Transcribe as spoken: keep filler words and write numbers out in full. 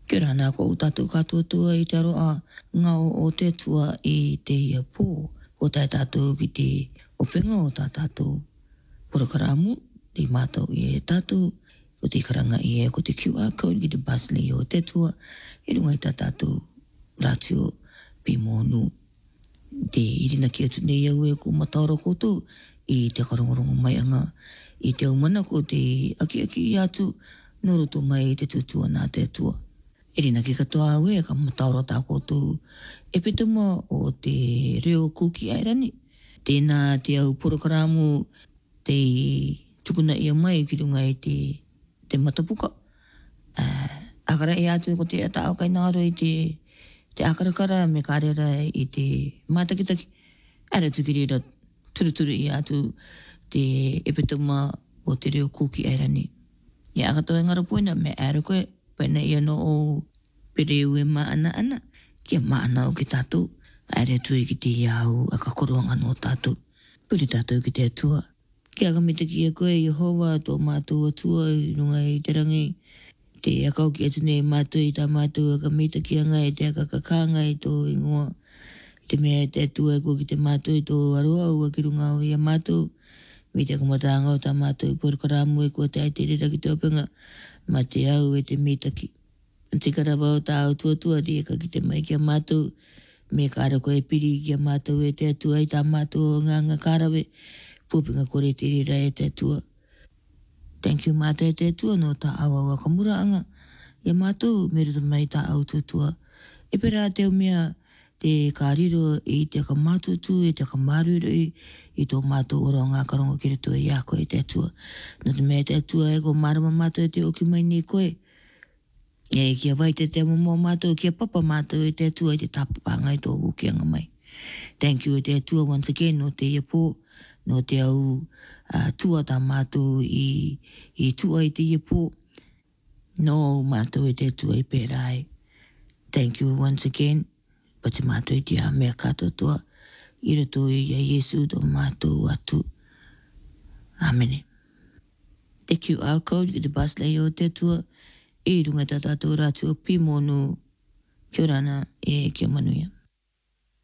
Kia ora nā ko o tātou katoa tua i te aroa ngao o te tua i te ia pō. Ko tai tātou ki te openga o tā tātou porokaramu, te mātou i e tātou, ko te karanga i e, ko te Q R code ki te basli o te tua, i runga i tā tātou rātio pimonu. Te irina ki atu nei au e ko mataoro koto i te karongorongo mai anga i te umana ko te aki aki i atu noroto mai i te tutua nā te tua. Irina ki katoa au e ka mataoro tā koto e petuma o te reo kuki airani. Tēnā te au porokaramu te tukuna ia mai ki runga i te, te matapuka. Uh, akara e atu ko te ata au kai ngaro i te te akarakara me kārera i te mātakitaki. Ara tukirira turuturu i atu te epitoma o te reo kuki airani. I akatoa ngara poina me ara koe, paina ia no o pereu e maana ana, kia maana o ki tātou. Ara tui ki te iau a ka koroanga no tātou. Puri tātou ki te atua. Kia kamita ki a koe Yehova tō mātou atua i runga i te rangi. Te akau ki atu nei mātou i tā mātou a ka mita ki anga e te aka kakanga i tō ingoa. Te mea te atua e ko ki te mātou i tō aroa ua ki runga o ia mātou. Mi te kumatanga o tā mātou i porokaramu e ko te ai te rira ki te openga. Ma te au e te mitaki. Te karawa o tā au tuatua ri e ka ki te mai ki a mātou. Me kāra ko e piri ki a mātou e te atua i tā mātou o ngā ngā kārawe. Pūpinga kore te rira e te atua. Thank you mātou e te atua no tā awa wa kamura anga. Ia mātou me ruta mai tā au tuatua. E pera te umea te kāriro i te ka mātutu e te ka mārura i, i tō mātou oro ngā karongo ki reto i a koe te atua. No te mea te atua e ko marama mātou e te oki mai ni koe. E kia vai te te mamo mātou, kia papa mātou e te atua i te tāpapanga i tō wukianga mai. Thank you e te atua once again no te iapō. No te au uh, tua tā mātou i, i tua i te iapō. No mātou i te tua i pērai. Thank you once again. Pati mātou i te a mea katoa i rato i a Yesu do mātou atu. Amen. Te Q R code ki te baslei o te tua i runga tā tātou rātua pimonu. Kia rana e kia manuia.